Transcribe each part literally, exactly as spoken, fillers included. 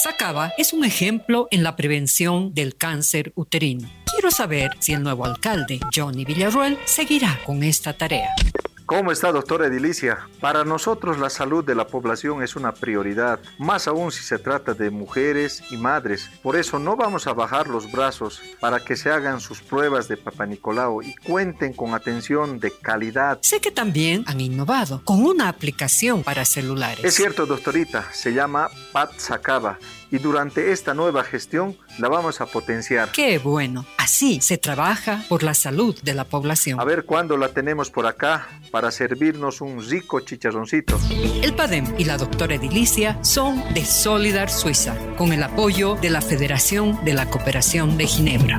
Sacaba es un ejemplo en la prevención del cáncer uterino. Quiero saber si el nuevo alcalde, Johnny Villarroel, seguirá con esta tarea. ¿Cómo está, doctora Edilicia? Para nosotros la salud de la población es una prioridad, más aún si se trata de mujeres y madres. Por eso no vamos a bajar los brazos para que se hagan sus pruebas de Papá Nicolau y cuenten con atención de calidad. Sé que también han innovado con una aplicación para celulares. Es cierto, doctorita, se llama Pat Sacaba. Y durante esta nueva gestión la vamos a potenciar. ¡Qué bueno! Así se trabaja por la salud de la población. A ver cuándo la tenemos por acá para servirnos un rico chicharroncito. El PADEM y la doctora Edilicia son de Solidar Suiza, con el apoyo de la Federación de la Cooperación de Ginebra.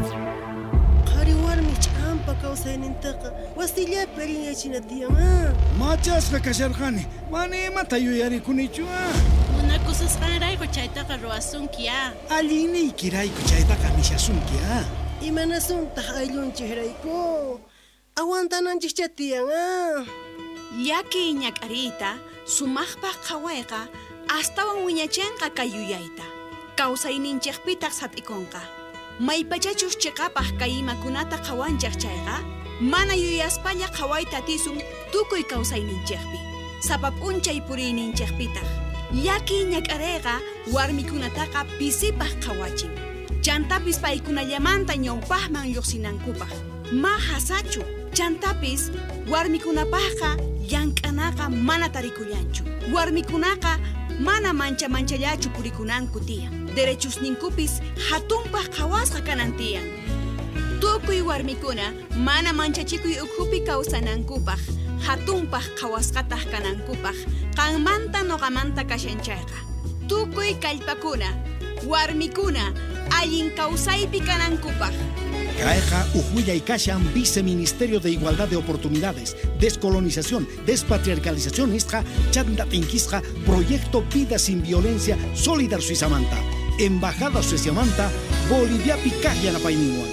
Machas kakasharjani, mane matayuyari kunichua. Una cosa es rara y cochaita carroasunkia. Aline y kirai cochaita camishasunkia. Y manasunta ayun chihraiko. Aguantanan chichatianga. Yaki ñakarita, sumajpa kawaiqa, hasta wan wiñachenqa kayuyaita. Causa ininchekpitak satikonqa. Maypachachus chekapaj kaimakunata kawanchak chayqa. Mana yuyaspaña kawaita tisun tukuy kawsayninchikpi. Sapap unchay puriyninchikpitaq. Yaki ñakarayqa warmikunataqa pisipaq kawachin. Chantapis paykunallamanta ñawpaqman lluqsinankupaq. Ma hasachu. Chantapis warmikunapaqqa llank'anaqa mana tarikullanchu. Warmikunaqa mana mancha manchallachu purikunanku tiyan. Derechusninkupis hatunpaq qhawasqa kanan tiyan. Tukuy warmikuna mana manchachikuy ukhupi kawsanankupaq hatunpaq qhawasqataq kanankupaq qanmanta noqamanta kashanchayqa. Tukuy kallpakuna warmikuna allin kawsaypi kanankupaq. Caeja Ujuya y Kashan, Viceministerio de Igualdad de Oportunidades, Descolonización, Despatriarcalización, Istra, Chandatinquistra, Proyecto Vida Sin Violencia, Solidar Suizamanta, Embajada Suizamanta, Bolivia Picaya la Painigua.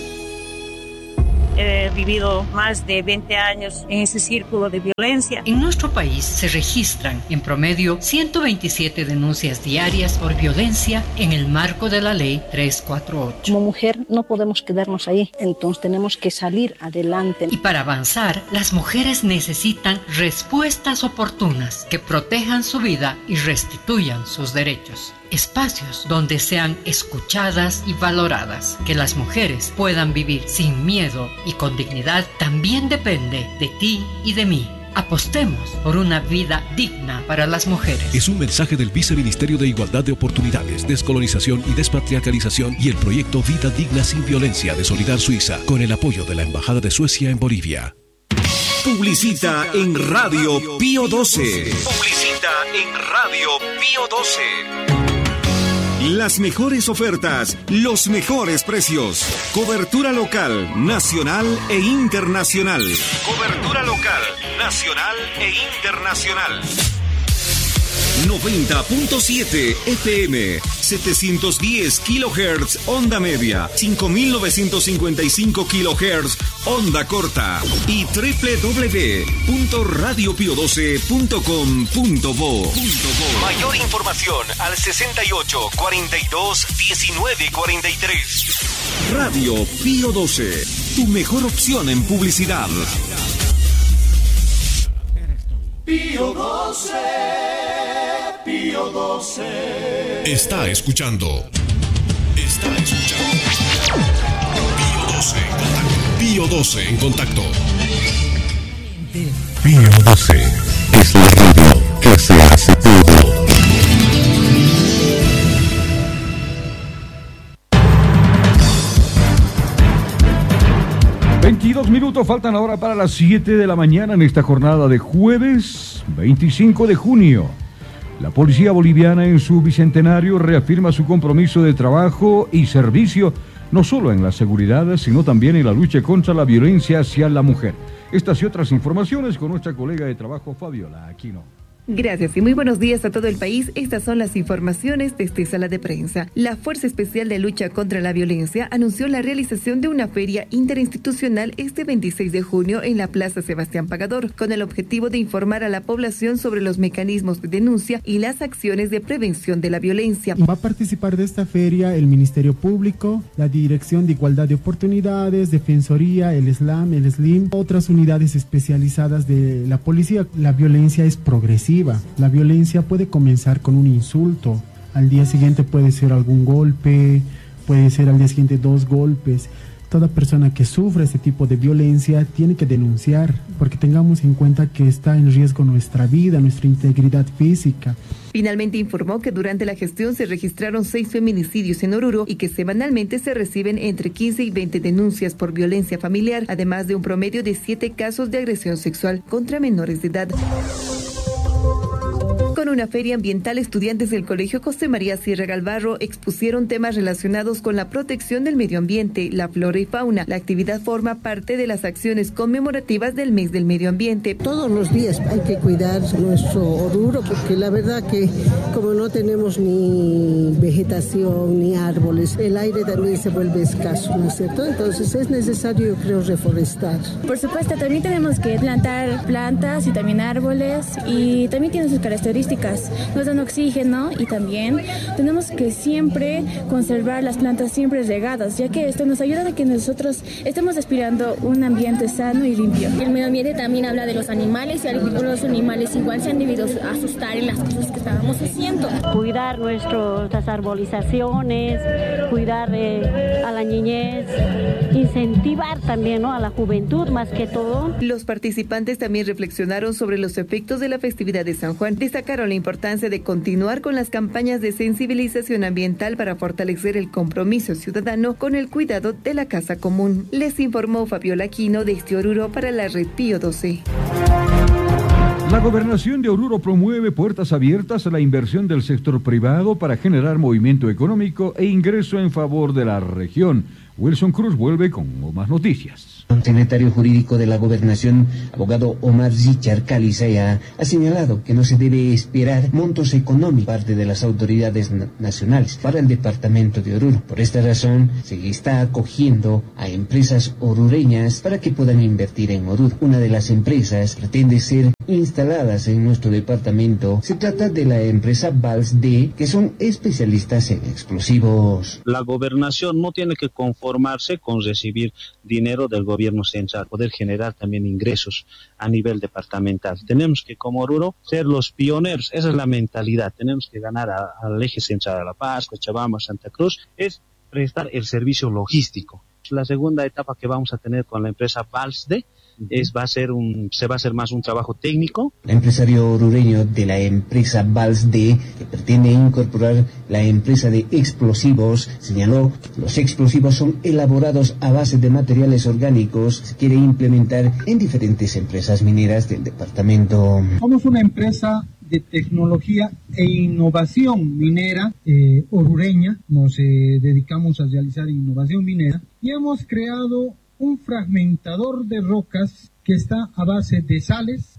He vivido más de veinte años en ese círculo de violencia. En nuestro país se registran en promedio ciento veintisiete denuncias diarias por violencia en el marco de la ley trescientos cuarenta y ocho. Como mujer no podemos quedarnos ahí, entonces tenemos que salir adelante. Y para avanzar, las mujeres necesitan respuestas oportunas que protejan su vida y restituyan sus derechos. Espacios donde sean escuchadas y valoradas. Que las mujeres puedan vivir sin miedo y con dignidad también depende de ti y de mí. Apostemos por una vida digna para las mujeres. Es un mensaje del Viceministerio de Igualdad de Oportunidades, Descolonización y Despatriarcalización y el proyecto Vida Digna Sin Violencia de Solidar Suiza, con el apoyo de la Embajada de Suecia en Bolivia. Publicita en Radio Pío doce. Publicita en Radio Pío doce. Las mejores ofertas, los mejores precios. Cobertura local, nacional e internacional. Cobertura local, nacional e internacional. noventa punto siete F M, setecientos diez kilohertz onda media, cinco mil novecientos cincuenta y cinco kilohertz onda corta y doble u doble u doble u punto radio pío doce punto com punto bo. Mayor información al sesenta y ocho, cuarenta y dos, diecinueve cuarenta y tres. Radio Pío doce, tu mejor opción en publicidad. Pío doce. Pío doce. Está escuchando. Está escuchando. Pío doce en contacto. Pío doce en contacto. Pío doce es la radio que se hace todo. veintidós minutos faltan ahora para las siete de la mañana en esta jornada de jueves veinticinco de junio. La policía boliviana en su bicentenario reafirma su compromiso de trabajo y servicio no solo en la seguridad, sino también en la lucha contra la violencia hacia la mujer. Estas y otras informaciones con nuestra colega de trabajo Fabiola Aquino. Gracias y muy buenos días a todo el país. Estas son las informaciones de esta sala de prensa. La Fuerza Especial de Lucha contra la Violencia anunció la realización de una feria interinstitucional este veintiséis de junio en la Plaza Sebastián Pagador, con el objetivo de informar a la población sobre los mecanismos de denuncia y las acciones de prevención de la violencia. Va a participar de esta feria el Ministerio Público, la Dirección de Igualdad de Oportunidades, Defensoría, el SLAM, el SLIM, otras unidades especializadas de la policía. La violencia es progresiva. La violencia puede comenzar con un insulto, al día siguiente puede ser algún golpe, puede ser al día siguiente dos golpes. Toda persona que sufre este tipo de violencia tiene que denunciar, porque tengamos en cuenta que está en riesgo nuestra vida, nuestra integridad física. Finalmente informó que durante la gestión se registraron seis feminicidios en Oruro y que semanalmente se reciben entre quince y veinte denuncias por violencia familiar, además de un promedio de siete casos de agresión sexual contra menores de edad. Con una feria ambiental, estudiantes del Colegio José María Sierra Galvarro expusieron temas relacionados con la protección del medio ambiente, la flora y fauna. La actividad forma parte de las acciones conmemorativas del mes del medio ambiente. Todos los días hay que cuidar nuestro Oruro, porque la verdad que como no tenemos ni vegetación ni árboles, el aire también se vuelve escaso, ¿no es cierto? Entonces es necesario, creo, reforestar. Por supuesto, también tenemos que plantar plantas y también árboles, y también tienen sus características. Nos dan oxígeno y también tenemos que siempre conservar las plantas siempre regadas, ya que esto nos ayuda a que nosotros estemos aspirando un ambiente sano y limpio. El medio ambiente también habla de los animales, y algunos animales igual se han debido asustar en las cosas que estábamos haciendo. Cuidar nuestras arbolizaciones, cuidar eh, a la niñez, incentivar también, ¿no?, a la juventud más que todo. Los participantes también reflexionaron sobre los efectos de la festividad de San Juan. Destacaron la importancia de continuar con las campañas de sensibilización ambiental para fortalecer el compromiso ciudadano con el cuidado de la casa común. Les informó Fabiola Aquino desde Oruro para la Red Pío doce. La Gobernación de Oruro promueve puertas abiertas a la inversión del sector privado para generar movimiento económico e ingreso en favor de la región. Wilson Cruz vuelve con más noticias. El secretario jurídico de la Gobernación, abogado Omar Zichar Calizaya, ha señalado que no se debe esperar montos económicos por parte de las autoridades na- nacionales para el departamento de Oruro. Por esta razón, se está acogiendo a empresas orureñas para que puedan invertir en Oruro. Una de las empresas pretende ser instaladas en nuestro departamento. Se trata de la empresa Valsd, que son especialistas en explosivos. La Gobernación no tiene que conformarse con recibir dinero del gobierno central, poder generar también ingresos a nivel departamental. Tenemos que, como Oruro, ser los pioneros. Esa es la mentalidad. Tenemos que ganar a, al eje central, a La Paz, Cochabamba, Santa Cruz, es prestar el servicio logístico. La segunda etapa que vamos a tener con la empresa Valsd es va a ser un se va a hacer más un trabajo técnico. El empresario orureño de la empresa Valsd, que pretende incorporar la empresa de explosivos, señaló que los explosivos son elaborados a base de materiales orgánicos. Se quiere implementar en diferentes empresas mineras del departamento. Somos una empresa de tecnología e innovación minera eh, orureña. Nos eh, dedicamos a realizar innovación minera y hemos creado un fragmentador de rocas que está a base de sales,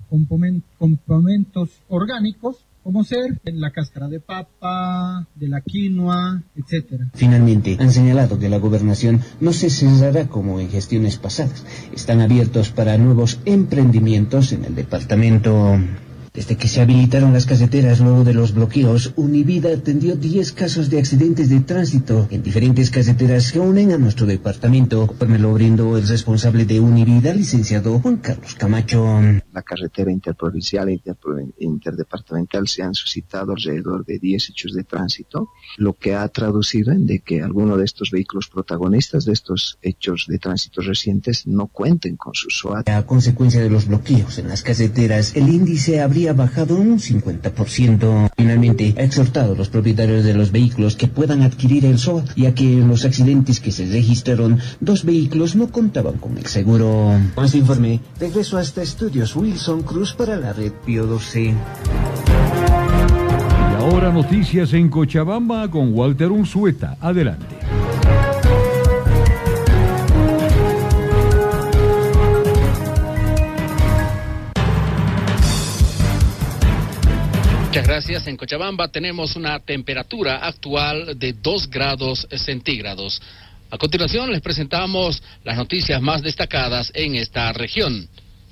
componentes orgánicos, como ser en la cáscara de papa, de la quinoa, etcétera. Finalmente, han señalado que la gobernación no se cerrará como en gestiones pasadas. Están abiertos para nuevos emprendimientos en el departamento. Desde que se habilitaron las caseteras luego de los bloqueos, Univida atendió diez casos de accidentes de tránsito en diferentes caseteras que unen a nuestro departamento. Me lo brindó el responsable de Univida, licenciado Juan Carlos Camacho. La carretera interprovincial e interpro- interdepartamental se han suscitado alrededor de diez hechos de tránsito, lo que ha traducido en de que algunos de estos vehículos protagonistas de estos hechos de tránsito recientes no cuenten con su SOAT. A consecuencia de los bloqueos en las caseteras, el índice habría bajado un cincuenta por ciento. Finalmente, ha exhortado a los propietarios de los vehículos que puedan adquirir el SOAT, ya que en los accidentes que se registraron, dos vehículos no contaban con el seguro. Con este informe, regreso hasta estudios Wilson Cruz para la Red Pío doce. Y ahora noticias en Cochabamba con Walter Unzueta. Adelante. Muchas gracias. En Cochabamba tenemos una temperatura actual de dos grados centígrados. A continuación les presentamos las noticias más destacadas en esta región.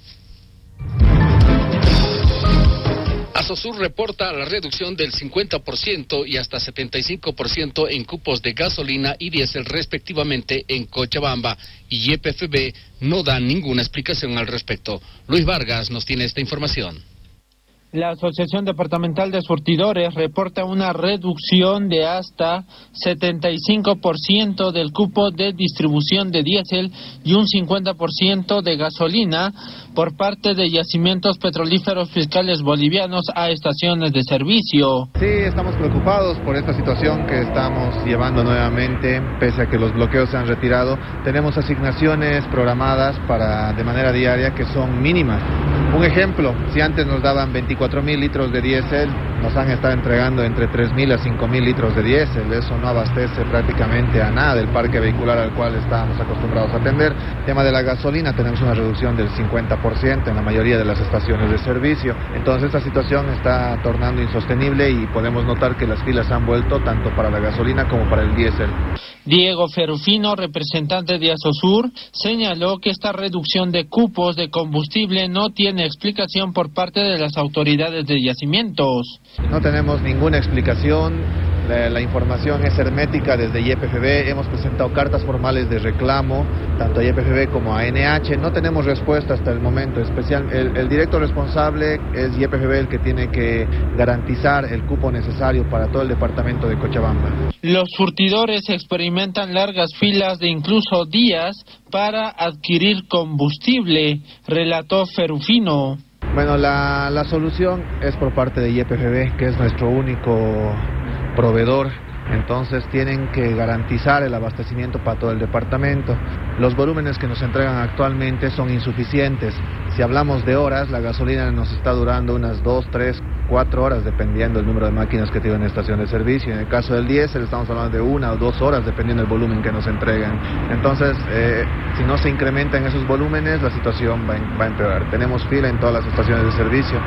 Asosur reporta la reducción del cincuenta por ciento y hasta setenta y cinco por ciento en cupos de gasolina y diésel respectivamente en Cochabamba, y Y P F B no da ninguna explicación al respecto. Luis Vargas nos tiene esta información. La Asociación Departamental de Surtidores reporta una reducción de hasta setenta y cinco por ciento del cupo de distribución de diésel y un cincuenta por ciento de gasolina por parte de yacimientos petrolíferos fiscales bolivianos a estaciones de servicio. Sí, estamos preocupados por esta situación que estamos llevando nuevamente, pese a que los bloqueos se han retirado. Tenemos asignaciones programadas para de manera diaria que son mínimas. Un ejemplo, si antes nos daban veinticuatro mil litros de diésel, nos han estado entregando entre tres mil a cinco mil litros de diésel. Eso no abastece prácticamente a nada del parque vehicular al cual estábamos acostumbrados a atender. Tema de la gasolina, tenemos una reducción del cincuenta por ciento en la mayoría de las estaciones de servicio. Entonces esta situación está tornando insostenible y podemos notar que las filas han vuelto tanto para la gasolina como para el diésel. Diego Ferrufino, representante de Asosur, señaló que esta reducción de cupos de combustible no tiene explicación por parte de las autoridades de yacimientos. No tenemos ninguna explicación. La, la información es hermética desde Y P F B. Hemos presentado cartas formales de reclamo tanto a Y P F B como a N H. No tenemos respuesta hasta el momento. Especial, el, el directo responsable es Y P F B, el que tiene que garantizar el cupo necesario para todo el departamento de Cochabamba. Los surtidores experimentan largas filas de incluso días para adquirir combustible, relató Ferrufino. Bueno, la, la solución es por parte de Y P F B, que es nuestro único proveedor. Entonces tienen que garantizar el abastecimiento para todo el departamento. Los volúmenes que nos entregan actualmente son insuficientes. Si hablamos de horas, la gasolina nos está durando unas dos, tres, cuatro horas, dependiendo del número de máquinas que tienen en estación de servicio. En el caso del diésel estamos hablando de una o dos horas, dependiendo del volumen que nos entregan. Entonces, eh, si no se incrementan esos volúmenes, la situación va, en, va a empeorar. Tenemos fila en todas las estaciones de servicio.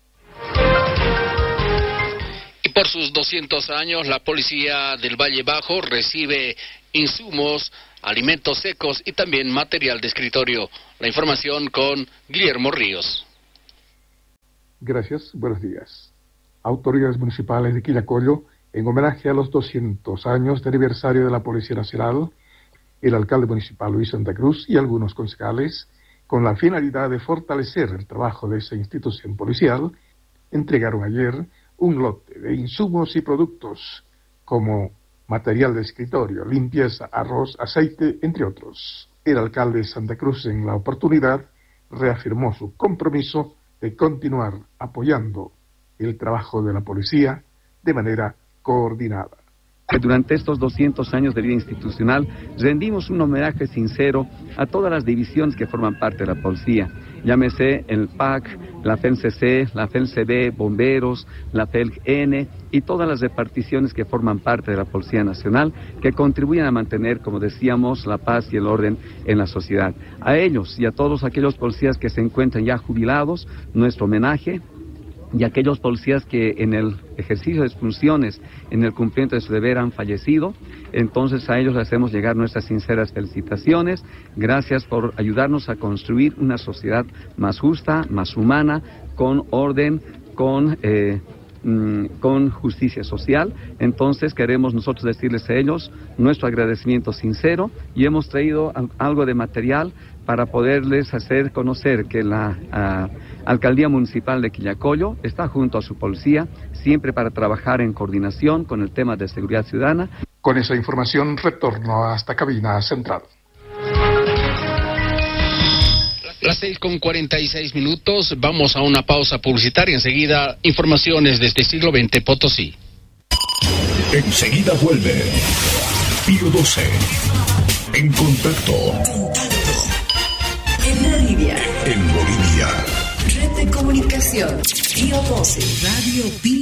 Por sus doscientos años, la Policía del Valle Bajo recibe insumos, alimentos secos y también material de escritorio. La información con Guillermo Ríos. Gracias, buenos días. Autoridades municipales de Quillacollo, en homenaje a los doscientos años de aniversario de la Policía Nacional, el alcalde municipal Luis Santa Cruz y algunos concejales, con la finalidad de fortalecer el trabajo de esa institución policial, entregaron ayer un lote de insumos y productos como material de escritorio, limpieza, arroz, aceite, entre otros. El alcalde de Santa Cruz en la oportunidad reafirmó su compromiso de continuar apoyando el trabajo de la policía de manera coordinada. Durante estos doscientos años de vida institucional rendimos un homenaje sincero a todas las divisiones que forman parte de la policía, llámese el P A C, la F E N C C, la F E N C B, bomberos, la P E L N y todas las reparticiones que forman parte de la Policía Nacional que contribuyen a mantener, como decíamos, la paz y el orden en la sociedad. A ellos y a todos aquellos policías que se encuentran ya jubilados, nuestro homenaje. Y aquellos policías que en el ejercicio de sus funciones, en el cumplimiento de su deber han fallecido, entonces a ellos les hacemos llegar nuestras sinceras felicitaciones. Gracias por ayudarnos a construir una sociedad más justa, más humana, con orden, con, eh, mm, con justicia social. Entonces queremos nosotros decirles a ellos nuestro agradecimiento sincero y hemos traído algo de material para poderles hacer conocer que la uh, Alcaldía Municipal de Quillacollo está junto a su policía, siempre para trabajar en coordinación con el tema de seguridad ciudadana. Con esa información retorno hasta cabina central. Las seis con cuarenta y seis minutos, vamos a una pausa publicitaria. Enseguida, informaciones desde siglo veinte Potosí. Enseguida vuelve Pío doce. En contacto. En Bolivia. En Bolivia. Red de comunicación. Pío doce. Radio Pío